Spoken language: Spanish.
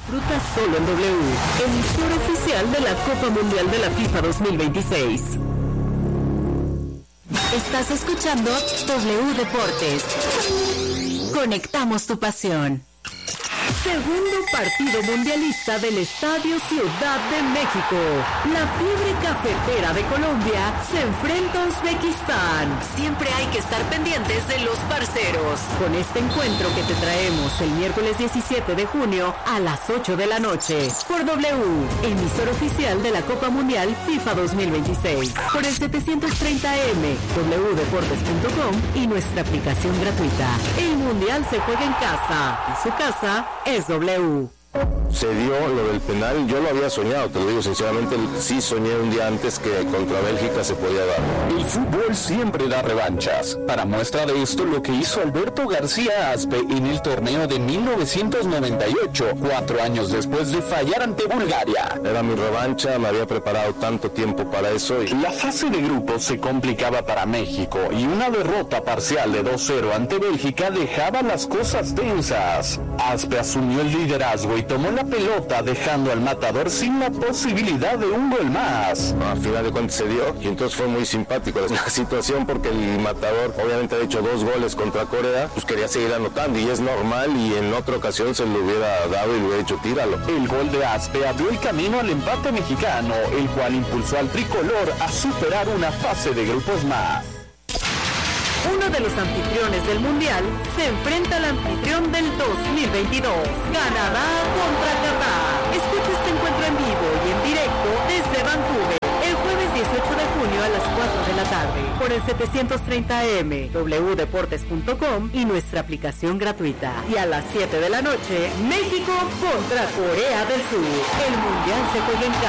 disfruta solo en W, emisor oficial de la Copa Mundial de la FIFA 2026. Estás escuchando W Deportes. Conectamos tu pasión. Segundo partido mundialista del Estadio Ciudad de México. La fiebre cafetera de Colombia se enfrenta a Uzbekistán. Siempre hay que estar pendientes de los parceros. Con este encuentro que te traemos el miércoles 17 de junio a las 8 de la noche. Por W, emisor oficial de la Copa Mundial FIFA 2026. Por el 730M, wdeportes.com y nuestra aplicación gratuita. El Mundial se juega en casa y su casa es W. Se dio lo del penal, yo lo había soñado, te lo digo sinceramente, sí soñé un día antes que contra Bélgica se podía dar. El fútbol siempre da revanchas. Para muestra de esto, lo que hizo Alberto García Aspe en el torneo de 1998, 4 años después de fallar ante Bulgaria. Era mi revancha, me había preparado tanto tiempo para eso. La fase de grupos se complicaba para México y una derrota parcial de 2-0 ante Bélgica dejaba las cosas tensas. Aspe asumió el liderazgo y tomó la pelota dejando al matador sin la posibilidad de un gol más. A final de cuentas se dio y entonces fue muy simpático la situación porque el matador obviamente ha hecho 2 goles contra Corea, pues quería seguir anotando y es normal y en otra ocasión se lo hubiera dado y le hubiera dicho tíralo. El gol de Aspe abrió el camino al empate mexicano, el cual impulsó al tricolor a superar una fase de grupos más. Uno de los anfitriones del Mundial se enfrenta al anfitrión del 2022, Canadá contra Qatar. Escucha este encuentro en vivo y en directo desde Vancouver, el jueves 18 de junio a las 4 de la tarde, por el 730M, wdeportes.com y nuestra aplicación gratuita. Y a las 7 de la noche, México contra Corea del Sur. El Mundial se juega en casa.